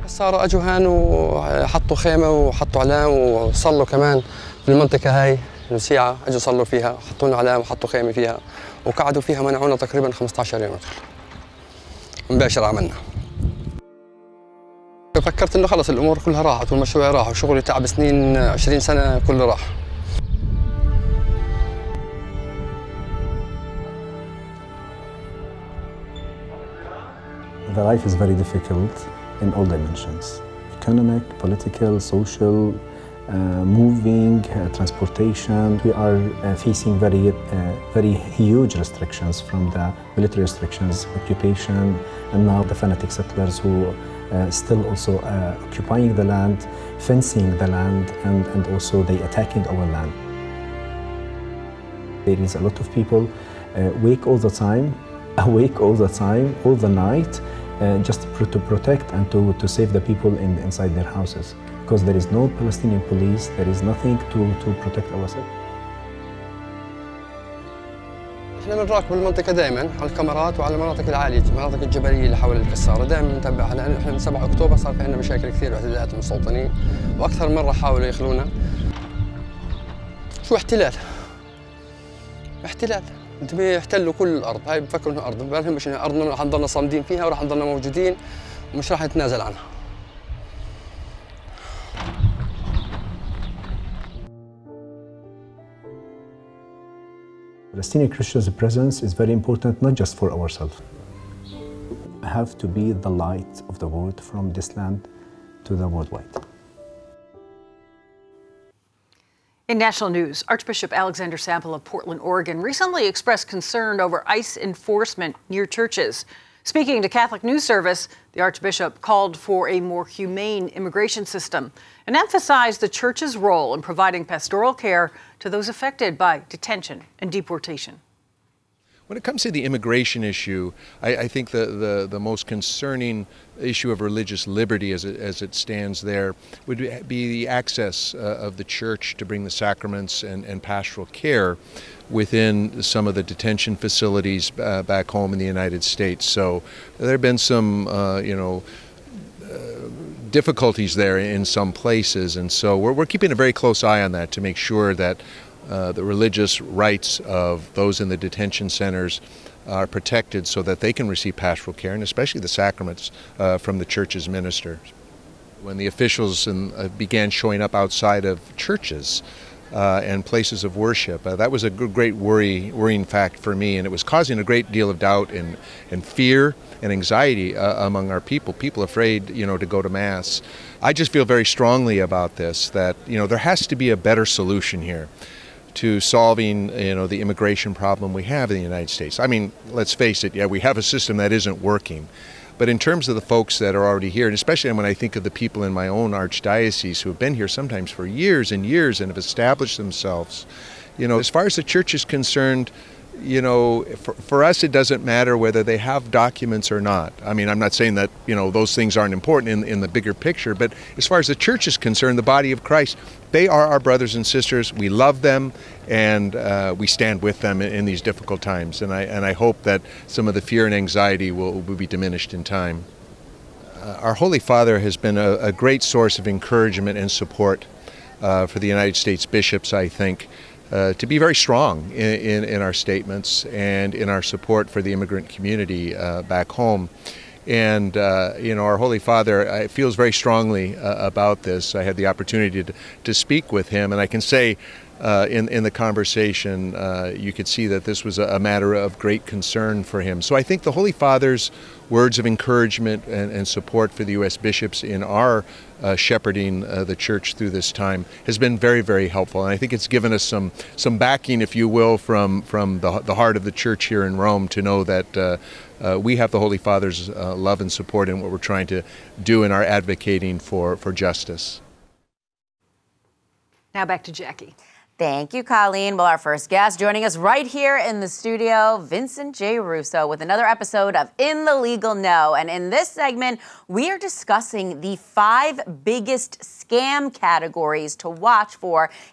صاروا اجوا هان وحطوا خيمه وحطوا علام وصلوا كمان في المنطقه هاي الوسيعه، اجوا صلوا فيها، حطوا لنا علام وحطوا خيمه فيها وقعدوا فيها، منعونا تقريبا 15 يوم ندخل. مباشر عملنا. فكرت انه خلص الامور كلها راحت والمشروع راح وشغلي تعب سنين 20 سنه كله راح. The life is very difficult in all dimensions: economic, political, social, moving, transportation. We are facing very huge restrictions from the military restrictions, occupation, and now the fanatic settlers who still also occupying the land, fencing the land, and also they attacking our land. There is a lot of people awake all the time, all the night, just to protect and to save the people inside their houses. Because there is no Palestinian police, there is nothing to protect ourselves. احنا بنراقب المنطقة دائما على الكاميرات وعلى المناطق العالية، المناطق الجبلية اللي حول الكسارة، دائما بنتابعها لأن احنا من 7 أكتوبر صار في عندنا مشاكل كثير واعتداءات المستوطنين، وأكثر من مرة حاولوا يخلونا. شو احتلال؟ احتلال، انت بيحتلوا كل الأرض، هاي بفكروا إنها أرض، ما بهمش إنها أرضنا، رح نضلنا صامدين فيها ورح نضلنا موجودين ومش راح نتنازل عنها. Palestinian Christians' presence is very important, not just for ourselves. We have to be the light of the world from this land to the worldwide. In national news, Archbishop Alexander Sample of Portland, Oregon, recently expressed concern over ICE enforcement near churches. Speaking to Catholic News Service, the Archbishop called for a more humane immigration system and emphasized the Church's role in providing pastoral care to those affected by detention and deportation. When it comes to the immigration issue, I think the most concerning issue of religious liberty as it stands there would be the access of the Church to bring the sacraments and pastoral care within some of the detention facilities back home in the United States. So there have been some, difficulties there in some places, and so we're keeping a very close eye on that to make sure that the religious rights of those in the detention centers are protected so that they can receive pastoral care, and especially the sacraments from the Church's ministers. When the officials began showing up outside of churches and places of worship, that was a great worrying fact for me, and it was causing a great deal of doubt and fear and anxiety among our people afraid, to go to Mass. I just feel very strongly about this, that, there has to be a better solution here to solving, the immigration problem we have in the United States. I mean, let's face it, we have a system that isn't working. But in terms of the folks that are already here, and especially when I think of the people in my own archdiocese who have been here sometimes for years and years and have established themselves, as far as the Church is concerned, for us it doesn't matter whether they have documents or not. I mean, I'm not saying that, those things aren't important in the bigger picture, but as far as the Church is concerned, the body of Christ, they are our brothers and sisters. We love them, and we stand with them in these difficult times. And I hope that some of the fear and anxiety will be diminished in time. Our Holy Father has been a great source of encouragement and support for the United States bishops, I think, to be very strong in our statements and in our support for the immigrant community back home. And, our Holy Father feels very strongly about this. I had the opportunity to speak with him, and I can say in the conversation, you could see that this was a matter of great concern for him. So I think the Holy Father's words of encouragement and support for the U.S. bishops in our shepherding the Church through this time has been very, very helpful. And I think it's given us some backing, if you will, from the heart of the Church here in Rome to know that we have the Holy Father's love and support in what we're trying to do in our advocating for justice. Now back to Jackie. Thank you, Colleen. Well, our first guest joining us right here in the studio, Vincent J. Russo, with another episode of In the Legal Know. And in this segment, we are discussing the 5 biggest scam categories to watch for